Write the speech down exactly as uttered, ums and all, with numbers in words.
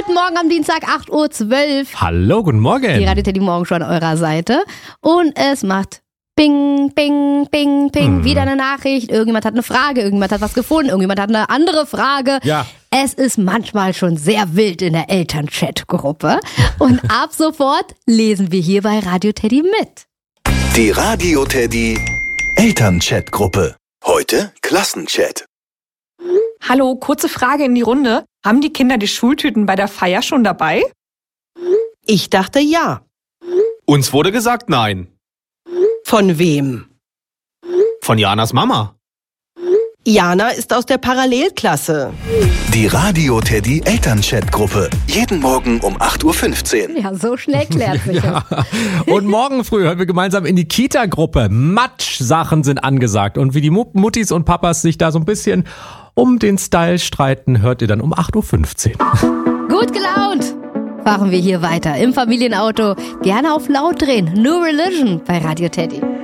Guten Morgen am Dienstag, acht Uhr zwölf. Hallo, guten Morgen. Die Radio Teddy Morgen schon an eurer Seite. Und es macht Bing, Bing, Bing, Bing. Hm. Wieder eine Nachricht. Irgendjemand hat eine Frage, irgendjemand hat was gefunden, irgendjemand hat eine andere Frage. Ja. Es ist manchmal schon sehr wild in der Elternchat-Gruppe. Und ab sofort lesen wir hier bei Radio Teddy mit. Die Radio Teddy Elternchat-Gruppe. Heute Klassenchat. Hallo, kurze Frage in die Runde. Haben die Kinder die Schultüten bei der Feier schon dabei? Ich dachte ja. Uns wurde gesagt nein. Von wem? Von Janas Mama. Jana ist aus der Parallelklasse. Die Radio Teddy Elternchat-Gruppe. Jeden Morgen um acht Uhr fünfzehn. Ja, so schnell klärt sich Ja. Und morgen früh hören wir gemeinsam in die Kita-Gruppe. Matsch-Sachen sind angesagt. Und wie die Muttis und Papas sich da so ein bisschen um den Style streiten, hört ihr dann um acht Uhr fünfzehn. Gut gelaunt fahren wir hier weiter im Familienauto. Gerne auf laut drehen. New Religion bei Radio Teddy.